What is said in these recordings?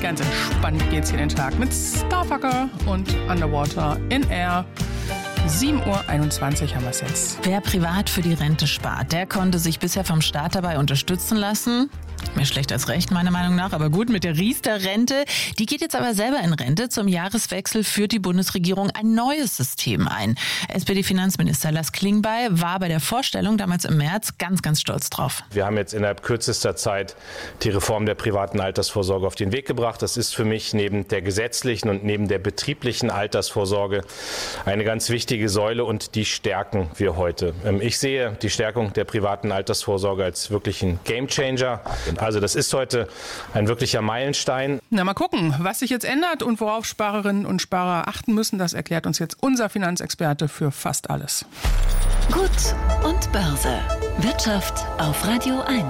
Ganz entspannt geht's hier den Tag mit Starfucker und Underwater in Air. 7.21 Uhr haben wir es jetzt. Wer privat für die Rente spart, der konnte sich bisher vom Staat dabei unterstützen lassen. Mehr schlecht als recht, meiner Meinung nach. Aber gut, mit der Riester-Rente. Die geht jetzt aber selber in Rente. Zum Jahreswechsel führt die Bundesregierung ein neues System ein. SPD-Finanzminister Lars Klingbeil war bei der Vorstellung damals im März ganz, ganz stolz drauf. Wir haben jetzt innerhalb kürzester Zeit die Reform der privaten Altersvorsorge auf den Weg gebracht. Das ist für mich neben der gesetzlichen und neben der betrieblichen Altersvorsorge eine ganz wichtige Säule und die stärken wir heute. Ich sehe die Stärkung der privaten Altersvorsorge als wirklichen Gamechanger. Also das ist heute ein wirklicher Meilenstein. Na, mal gucken, was sich jetzt ändert und worauf Sparerinnen und Sparer achten müssen. Das erklärt uns jetzt unser Finanzexperte für fast alles. Gut und Börse. Wirtschaft auf Radio 1.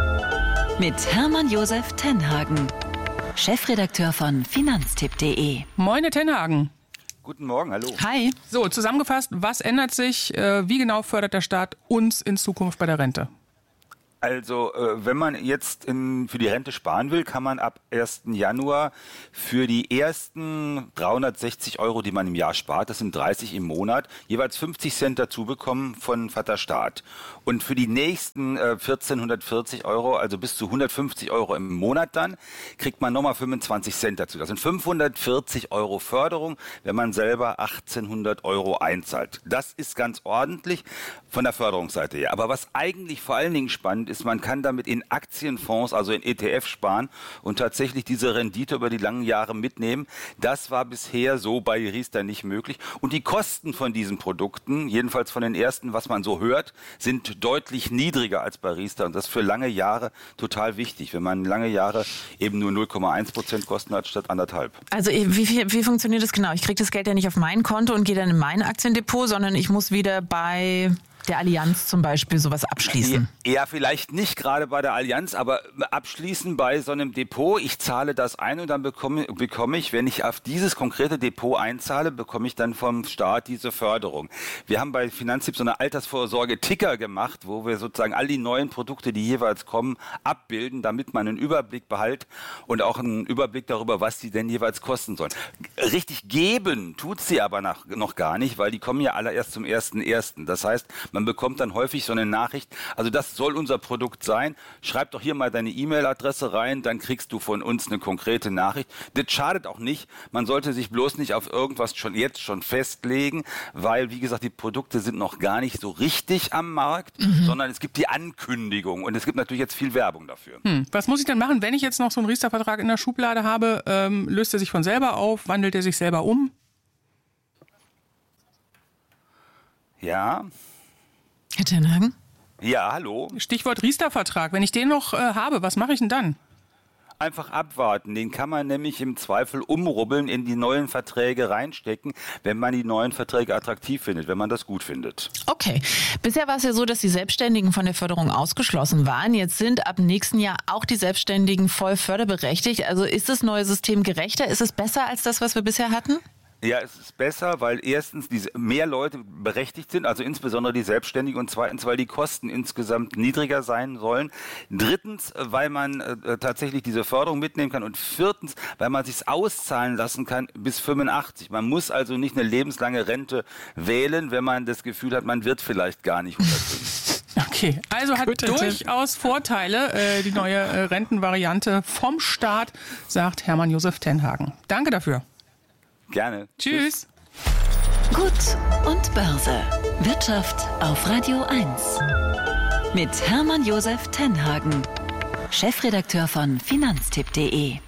Mit Hermann Josef Tenhagen, Chefredakteur von Finanztipp.de. Moin, Herr Tenhagen. Guten Morgen, hallo. Hi. So, zusammengefasst, was ändert sich? Wie genau fördert der Staat uns in Zukunft bei der Rente? Also, wenn man jetzt für die Rente sparen will, kann man ab 1. Januar für die ersten 360 Euro, die man im Jahr spart, das sind 30 im Monat, jeweils 50 Cent dazu bekommen von Vater Staat. Und für die nächsten 1440 Euro, also bis zu 150 Euro im Monat dann, kriegt man nochmal 25 Cent dazu. Das sind 540 Euro Förderung, wenn man selber 1800 Euro einzahlt. Das ist ganz ordentlich von der Förderungsseite her. Aber was eigentlich vor allen Dingen spannend ist, man kann damit in Aktienfonds, also in ETF sparen und tatsächlich diese Rendite über die langen Jahre mitnehmen. Das war bisher so bei Riester nicht möglich. Und die Kosten von diesen Produkten, jedenfalls von den ersten, was man so hört, sind deutlich niedriger als bei Riester. Und das ist für lange Jahre total wichtig, wenn man lange Jahre eben nur 0,1% Kosten hat statt 1,5. Also wie funktioniert das genau? Ich kriege das Geld ja nicht auf mein Konto und gehe dann in mein Aktiendepot, sondern ich muss wieder bei der Allianz zum Beispiel sowas abschließen. Ja, vielleicht nicht gerade bei der Allianz, aber abschließen bei so einem Depot. Ich zahle das ein und dann bekomme ich, wenn ich auf dieses konkrete Depot einzahle, bekomme ich dann vom Staat diese Förderung. Wir haben bei Finanztipp so eine Altersvorsorge-Ticker gemacht, wo wir sozusagen all die neuen Produkte, die jeweils kommen, abbilden, damit man einen Überblick behält und auch einen Überblick darüber, was die denn jeweils kosten sollen. Richtig geben tut sie aber noch gar nicht, weil die kommen ja alle erst zum 1.1. Das heißt, man bekommt dann häufig so eine Nachricht, also das soll unser Produkt sein, schreib doch hier mal deine E-Mail-Adresse rein, dann kriegst du von uns eine konkrete Nachricht. Das schadet auch nicht, man sollte sich bloß nicht auf irgendwas jetzt schon festlegen, weil, wie gesagt, die Produkte sind noch gar nicht so richtig am Markt, sondern es gibt die Ankündigung und es gibt natürlich jetzt viel Werbung dafür. Was muss ich denn machen, wenn ich jetzt noch so einen Riester-Vertrag in der Schublade habe? Löst er sich von selber auf? Wandelt er sich selber um? Ja. Herr Tenhagen? Ja, hallo. Stichwort Riester-Vertrag. Wenn ich den noch habe, was mache ich denn dann? Einfach abwarten. Den kann man nämlich im Zweifel umrubbeln, in die neuen Verträge reinstecken, wenn man die neuen Verträge attraktiv findet, wenn man das gut findet. Okay. Bisher war es ja so, dass die Selbstständigen von der Förderung ausgeschlossen waren. Jetzt sind ab nächsten Jahr auch die Selbstständigen voll förderberechtigt. Also ist das neue System gerechter? Ist es besser als das, was wir bisher hatten? Ja, es ist besser, weil erstens mehr Leute berechtigt sind, also insbesondere die Selbstständigen, und zweitens, weil die Kosten insgesamt niedriger sein sollen. Drittens, weil man tatsächlich diese Förderung mitnehmen kann, und viertens, weil man sich's auszahlen lassen kann bis 85. Man muss also nicht eine lebenslange Rente wählen, wenn man das Gefühl hat, man wird vielleicht gar nicht 105. Okay, also hat durchaus Vorteile, die neue Rentenvariante vom Staat, sagt Hermann Josef Tenhagen. Danke dafür. Gerne. Tschüss. Gut und Börse. Wirtschaft auf Radio 1. Mit Hermann Josef Tenhagen, Chefredakteur von Finanztipp.de.